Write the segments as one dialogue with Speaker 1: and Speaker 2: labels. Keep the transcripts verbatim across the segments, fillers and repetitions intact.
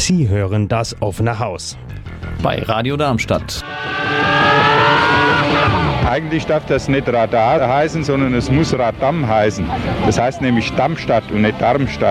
Speaker 1: Sie hören das offene Haus.
Speaker 2: Bei Radio Darmstadt.
Speaker 3: Eigentlich darf das nicht Radar heißen, sondern es muss Radam heißen. Das heißt nämlich Darmstadt und nicht Darmstadt.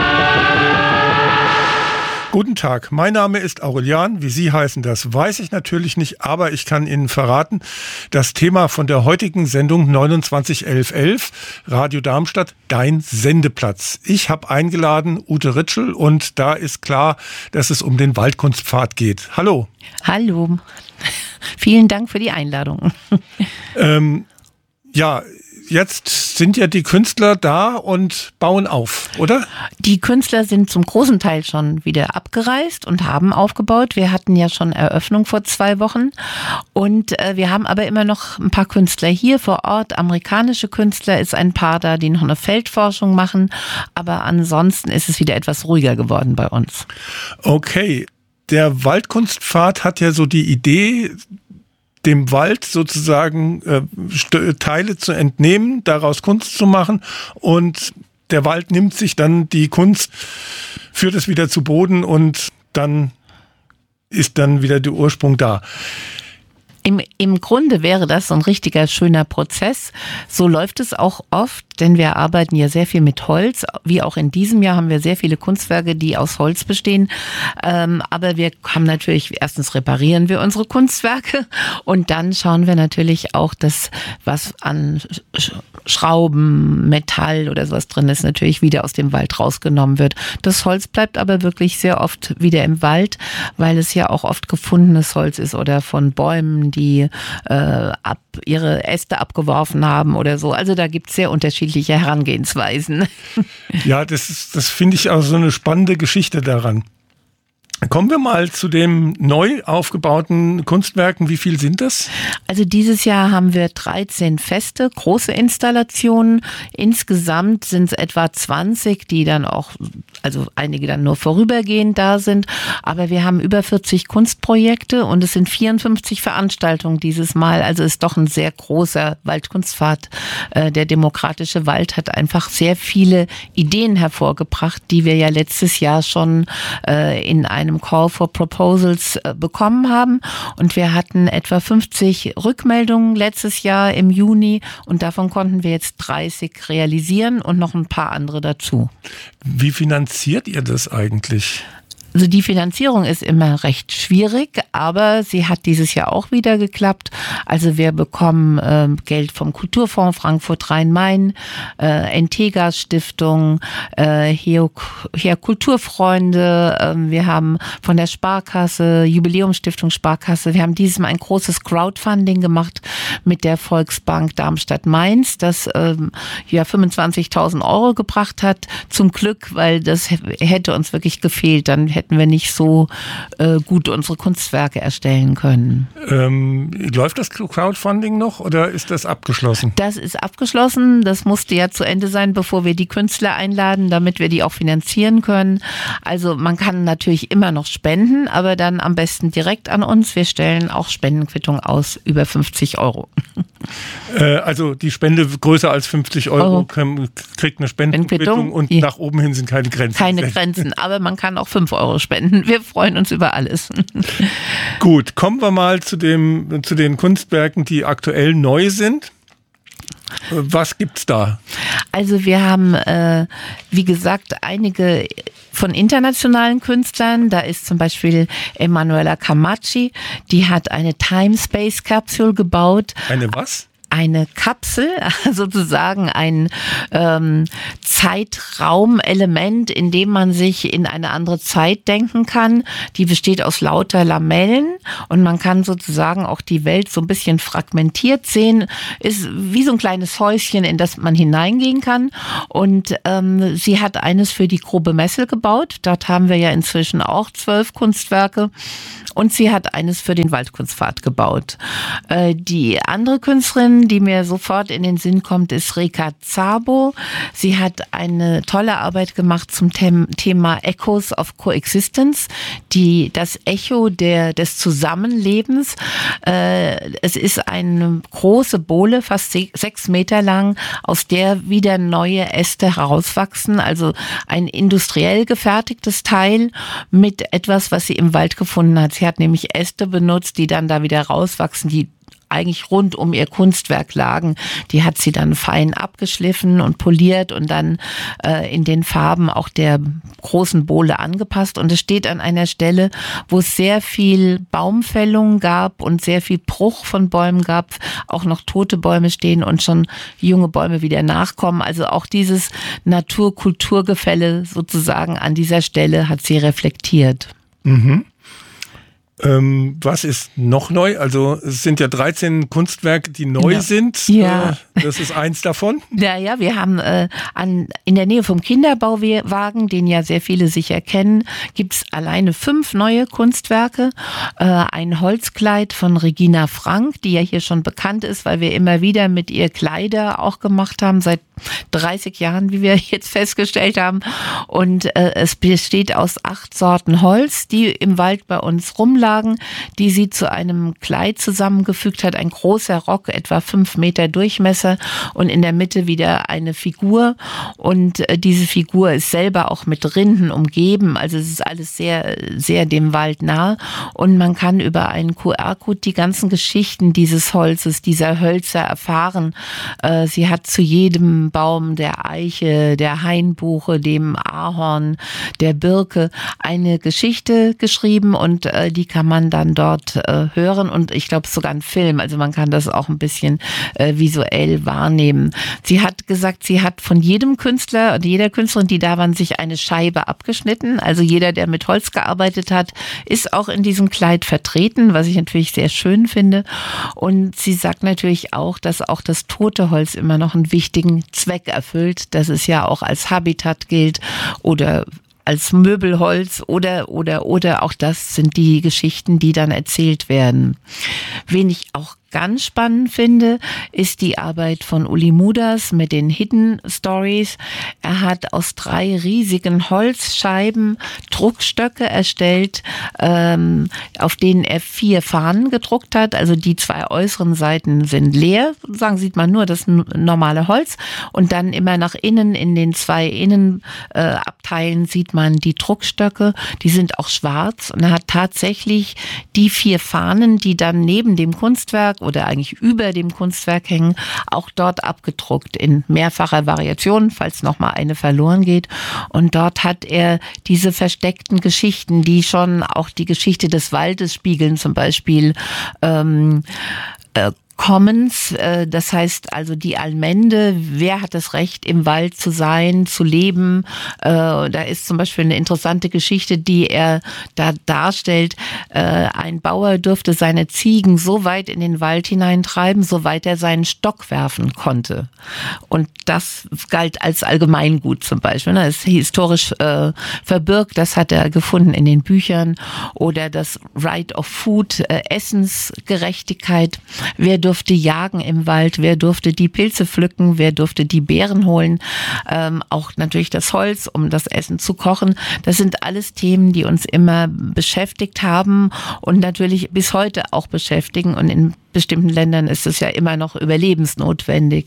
Speaker 4: Guten Tag, mein Name ist Aurelian. Wie Sie heißen, das weiß ich natürlich nicht, aber ich kann Ihnen verraten, das Thema von der heutigen Sendung neunundzwanzig elf elf, Radio Darmstadt, dein Sendeplatz. Ich habe eingeladen Ute Ritschl und da ist klar, dass es um den Waldkunstpfad geht. Hallo.
Speaker 5: Hallo. Vielen Dank für die Einladung.
Speaker 4: Ähm, ja, jetzt sind ja die Künstler da und bauen auf, oder?
Speaker 5: Die Künstler sind zum großen Teil schon wieder abgereist und haben aufgebaut. Wir hatten ja schon Eröffnung vor zwei Wochen und äh, wir haben aber immer noch ein paar Künstler hier vor Ort. Amerikanische Künstler ist ein paar da, die noch eine Feldforschung machen, aber ansonsten ist es wieder etwas ruhiger geworden bei uns.
Speaker 4: Okay, der Waldkunstpfad hat ja so die Idee, dem Wald sozusagen äh, St- Teile zu entnehmen, daraus Kunst zu machen und der Wald nimmt sich dann die Kunst, führt es wieder zu Boden und dann ist dann wieder der Ursprung da.
Speaker 5: Im, Im Grunde wäre das so ein richtiger schöner Prozess. So läuft es auch oft, denn wir arbeiten ja sehr viel mit Holz. Wie auch in diesem Jahr haben wir sehr viele Kunstwerke, die aus Holz bestehen. Ähm, aber wir haben natürlich, erstens reparieren wir unsere Kunstwerke und dann schauen wir natürlich auch, dass was an Schrauben, Metall oder sowas drin ist, natürlich wieder aus dem Wald rausgenommen wird. Das Holz bleibt aber wirklich sehr oft wieder im Wald, weil es ja auch oft gefundenes Holz ist oder von Bäumen, die äh, ab, ihre Äste abgeworfen haben oder so. Also da gibt es sehr unterschiedliche Herangehensweisen.
Speaker 4: Ja, das ist, das finde ich auch so eine spannende Geschichte daran. Kommen wir mal zu den neu aufgebauten Kunstwerken. Wie viel sind das?
Speaker 5: Also dieses Jahr haben wir dreizehn feste, große Installationen. Insgesamt sind es etwa zwanzig, die dann auch, also einige dann nur vorübergehend da sind. Aber wir haben über vierzig Kunstprojekte und es sind vierundfünfzig Veranstaltungen dieses Mal. Also ist doch ein sehr großer Waldkunstpfad. Der demokratische Wald hat einfach sehr viele Ideen hervorgebracht, die wir ja letztes Jahr schon in einem Call for Proposals bekommen haben und wir hatten etwa fünfzig Rückmeldungen letztes Jahr im Juni und davon konnten wir jetzt dreißig realisieren und noch ein paar andere dazu.
Speaker 4: Wie finanziert ihr das eigentlich?
Speaker 5: Also die Finanzierung ist immer recht schwierig, aber sie hat dieses Jahr auch wieder geklappt. Also wir bekommen äh, Geld vom Kulturfonds Frankfurt-Rhein-Main, äh, Entegas Stiftung, äh, hier, hier Kulturfreunde, äh, wir haben von der Sparkasse, Jubiläumsstiftung Sparkasse, wir haben dieses Mal ein großes Crowdfunding gemacht mit der Volksbank Darmstadt-Mainz, das äh, ja fünfundzwanzigtausend Euro gebracht hat. Zum Glück, weil das hätte uns wirklich gefehlt, dann hätten hätten wir nicht so äh, gut unsere Kunstwerke erstellen können.
Speaker 4: Ähm, läuft das Crowdfunding noch oder ist das abgeschlossen?
Speaker 5: Das ist abgeschlossen. Das musste ja zu Ende sein, bevor wir die Künstler einladen, damit wir die auch finanzieren können. Also man kann natürlich immer noch spenden, aber dann am besten direkt an uns. Wir stellen auch Spendenquittung aus, über fünfzig Euro.
Speaker 4: Äh, also die Spende größer als fünfzig Euro oh. kriegt eine Spendenquittung und ja. Nach oben hin sind keine Grenzen.
Speaker 5: Keine Grenzen, aber man kann auch fünf Euro spenden. Wir freuen uns über alles.
Speaker 4: Gut, kommen wir mal zu, dem, zu den Kunstwerken, die aktuell neu sind. Was gibt's da?
Speaker 5: Also wir haben, äh, wie gesagt, einige von internationalen Künstlern. Da ist zum Beispiel Emanuela Camacci, die hat eine Time-Space-Capsule gebaut.
Speaker 4: Eine was?
Speaker 5: Eine Kapsel, sozusagen ein ähm, Zeitraumelement, in dem man sich in eine andere Zeit denken kann. Die besteht aus lauter Lamellen und man kann sozusagen auch die Welt so ein bisschen fragmentiert sehen. Ist wie so ein kleines Häuschen, in das man hineingehen kann. Und ähm, sie hat eines für die Grube Messel gebaut. Dort haben wir ja inzwischen auch zwölf Kunstwerke. Und sie hat eines für den Waldkunstpfad gebaut. Äh, die andere Künstlerin, Autorin, die mir sofort in den Sinn kommt, ist Reka Szabo. Sie hat eine tolle Arbeit gemacht zum Thema Echoes of Coexistence, die, das Echo der, des Zusammenlebens. Äh, es ist eine große Bohle, fast sechs Meter lang, aus der wieder neue Äste herauswachsen, also ein industriell gefertigtes Teil mit etwas, was sie im Wald gefunden hat. Sie hat nämlich Äste benutzt, die dann da wieder rauswachsen, die eigentlich rund um ihr Kunstwerk lagen. Die hat sie dann fein abgeschliffen und poliert und dann äh, in den Farben auch der großen Bohle angepasst. Und es steht an einer Stelle, wo es sehr viel Baumfällung gab und sehr viel Bruch von Bäumen gab, auch noch tote Bäume stehen und schon junge Bäume wieder nachkommen. Also auch dieses Natur-Kultur-Gefälle sozusagen an dieser Stelle hat sie reflektiert.
Speaker 4: Mhm. Ähm, was ist noch neu? Also es sind ja dreizehn Kunstwerke, die neu ja. sind.
Speaker 5: Ja.
Speaker 4: Äh, das ist eins davon.
Speaker 5: Ja, ja, wir haben äh, an, in der Nähe vom Kinderbauwagen, den ja sehr viele sicher kennen, gibt es alleine fünf neue Kunstwerke. Äh, ein Holzkleid von Regina Frank, die ja hier schon bekannt ist, weil wir immer wieder mit ihr Kleider auch gemacht haben, seit dreißig Jahren, wie wir jetzt festgestellt haben. Und äh, es besteht aus acht Sorten Holz, die im Wald bei uns rumlagen, die sie zu einem Kleid zusammengefügt hat. Ein großer Rock, etwa fünf Meter Durchmesser und in der Mitte wieder eine Figur. Und äh, diese Figur ist selber auch mit Rinden umgeben. Also es ist alles sehr, sehr dem Wald nah. Und man kann über einen Q R-Code die ganzen Geschichten dieses Holzes, dieser Hölzer erfahren. Äh, sie hat zu jedem Baum, der Eiche, der Hainbuche, dem Ahorn, der Birke eine Geschichte geschrieben und äh, die kann man dann dort äh, hören und ich glaube sogar ein Film, also man kann das auch ein bisschen äh, visuell wahrnehmen. Sie hat gesagt, sie hat von jedem Künstler und jeder Künstlerin, die da waren, sich eine Scheibe abgeschnitten, also jeder, der mit Holz gearbeitet hat, ist auch in diesem Kleid vertreten, was ich natürlich sehr schön finde und sie sagt natürlich auch, dass auch das tote Holz immer noch einen wichtigen Zweck erfüllt, dass es ja auch als Habitat gilt oder als Möbelholz oder, oder, oder auch das sind die Geschichten, die dann erzählt werden. Wen ich auch ganz spannend finde, ist die Arbeit von Uli Mudas mit den Hidden Stories. Er hat aus drei riesigen Holzscheiben Druckstöcke erstellt, ähm, auf denen er vier Fahnen gedruckt hat. Also die zwei äußeren Seiten sind leer, sozusagen sieht man nur das normale Holz und dann immer nach innen in den zwei Innenabteilen äh, sieht man die Druckstöcke. Die sind auch schwarz und er hat tatsächlich die vier Fahnen, die dann neben dem Kunstwerk oder eigentlich über dem Kunstwerk hängen, auch dort abgedruckt in mehrfacher Variation, falls noch mal eine verloren geht. Und dort hat er diese versteckten Geschichten, die schon auch die Geschichte des Waldes spiegeln, zum Beispiel ähm, äh, Commons, das heißt also die Allmende, wer hat das Recht im Wald zu sein, zu leben. Da ist zum Beispiel eine interessante Geschichte, die er da darstellt. Ein Bauer durfte seine Ziegen so weit in den Wald hineintreiben, soweit er seinen Stock werfen konnte. Und das galt als Allgemeingut zum Beispiel. Das ist historisch verbürgt, das hat er gefunden in den Büchern. Oder das Right of Food, Essensgerechtigkeit. Wer durfte jagen im Wald, wer durfte die Pilze pflücken, wer durfte die Beeren holen, ähm, auch natürlich das Holz, um das Essen zu kochen. Das sind alles Themen, die uns immer beschäftigt haben und natürlich bis heute auch beschäftigen und in bestimmten Ländern ist es ja immer noch überlebensnotwendig.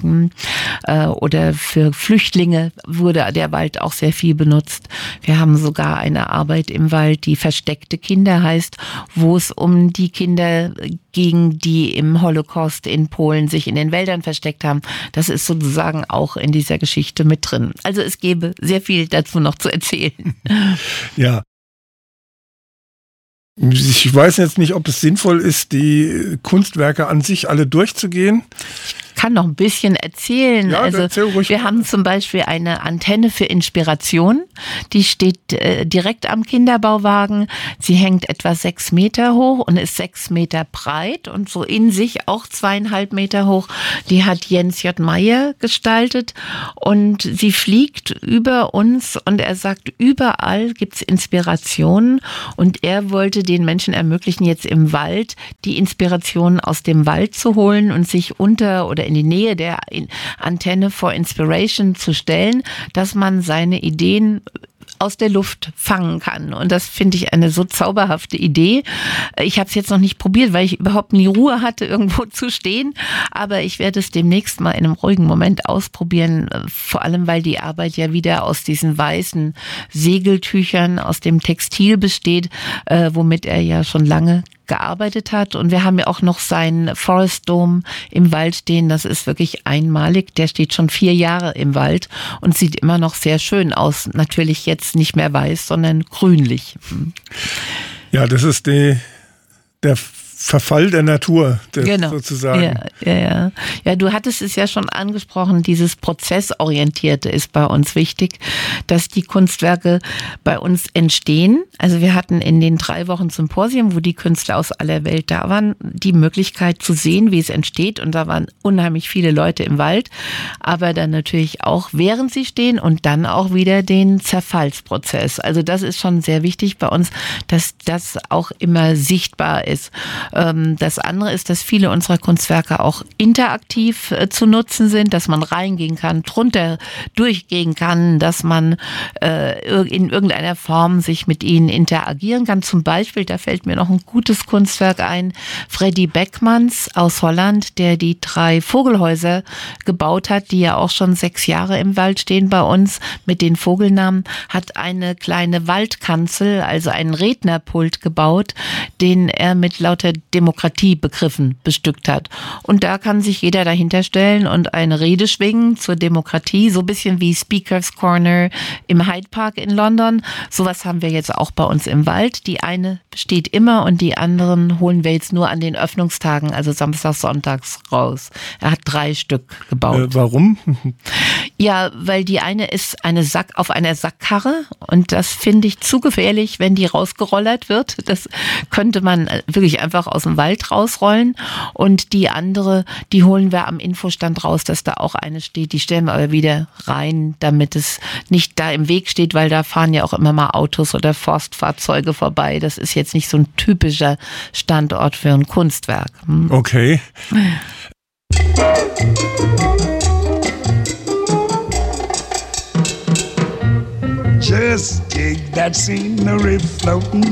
Speaker 5: Äh, oder für Flüchtlinge wurde der Wald auch sehr viel benutzt. Wir haben sogar eine Arbeit im Wald, die Versteckte Kinder heißt, wo es um die Kinder ging, die im Holocaust in Polen sich in den Wäldern versteckt haben. Das ist sozusagen auch in dieser Geschichte mit drin. Also es gäbe sehr viel dazu noch zu erzählen.
Speaker 4: Ja. Ich weiß jetzt nicht, ob es sinnvoll ist, die Kunstwerke an sich alle durchzugehen.
Speaker 5: Ich kann noch ein bisschen erzählen.
Speaker 4: Ja,
Speaker 5: also
Speaker 4: erzähl ruhig.
Speaker 5: Wir haben zum Beispiel eine Antenne für Inspiration. Die steht äh, direkt am Kinderbauwagen. Sie hängt etwa sechs Meter hoch und ist sechs Meter breit und so in sich auch zweieinhalb Meter hoch. Die hat Jens J. Meyer gestaltet und sie fliegt über uns und er sagt, überall gibt's Inspirationen und er wollte den Menschen ermöglichen, jetzt im Wald die Inspirationen aus dem Wald zu holen und sich unter oder in in die Nähe der Antenne for Inspiration zu stellen, dass man seine Ideen aus der Luft fangen kann. Und das finde ich eine so zauberhafte Idee. Ich habe es jetzt noch nicht probiert, weil ich überhaupt nie Ruhe hatte, irgendwo zu stehen. Aber ich werde es demnächst mal in einem ruhigen Moment ausprobieren. Vor allem, weil die Arbeit ja wieder aus diesen weißen Segeltüchern, aus dem Textil besteht, äh, womit er ja schon lange gearbeitet hat. Und wir haben ja auch noch seinen Forest Dome im Wald stehen. Das ist wirklich einmalig. Der steht schon vier Jahre im Wald und sieht immer noch sehr schön aus. Natürlich jetzt nicht mehr weiß, sondern grünlich.
Speaker 4: Ja, das ist die, der Verfall der Natur, der
Speaker 5: genau.
Speaker 4: sozusagen.
Speaker 5: Ja, ja, ja. ja, du hattest es ja schon angesprochen, dieses Prozessorientierte ist bei uns wichtig, dass die Kunstwerke bei uns entstehen. Also wir hatten in den drei Wochen Symposium, wo die Künstler aus aller Welt da waren, die Möglichkeit zu sehen, wie es entsteht. Und da waren unheimlich viele Leute im Wald, aber dann natürlich auch, während sie stehen und dann auch wieder den Zerfallsprozess. Also das ist schon sehr wichtig bei uns, dass das auch immer sichtbar ist. Das andere ist, dass viele unserer Kunstwerke auch interaktiv zu nutzen sind, dass man reingehen kann, drunter durchgehen kann, dass man in irgendeiner Form sich mit ihnen interagieren kann. Zum Beispiel, da fällt mir noch ein gutes Kunstwerk ein, Freddy Beckmanns aus Holland, der die drei Vogelhäuser gebaut hat, die ja auch schon sechs Jahre im Wald stehen bei uns mit den Vogelnamen, hat eine kleine Waldkanzel, also einen Rednerpult gebaut, den er mit lauter Demokratiebegriffen bestückt hat. Und da kann sich jeder dahinter stellen und eine Rede schwingen zur Demokratie, so ein bisschen wie Speakers Corner im Hyde Park in London. Sowas haben wir jetzt auch bei uns im Wald. Die eine besteht immer und die anderen holen wir jetzt nur an den Öffnungstagen, also samstags, sonntags raus. Er hat drei Stück gebaut.
Speaker 4: Äh, warum?
Speaker 5: Ja, weil die eine ist eine Sack auf einer Sackkarre und das finde ich zu gefährlich, wenn die rausgerollert wird. Das könnte man wirklich einfach aus dem Wald rausrollen. Und die andere, die holen wir am Infostand raus, dass da auch eine steht. Die stellen wir aber wieder rein, damit es nicht da im Weg steht, weil da fahren ja auch immer mal Autos oder Forstfahrzeuge vorbei. Das ist jetzt nicht so ein typischer Standort für ein Kunstwerk. Hm?
Speaker 4: Okay.
Speaker 6: Just dig that scenery floating